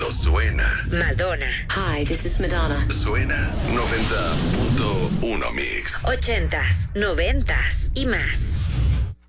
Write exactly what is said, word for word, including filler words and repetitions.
cuando suena. Madonna. Hi, this is Madonna. Suena noventa punto uno Mix. Ochentas, noventas y más.